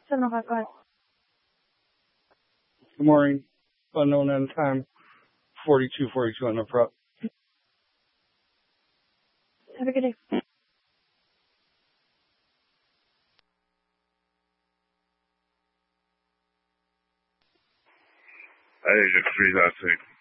705, go ahead. Good morning. Unknown end time. 4242 on the prop. Have a good day. Agent 396.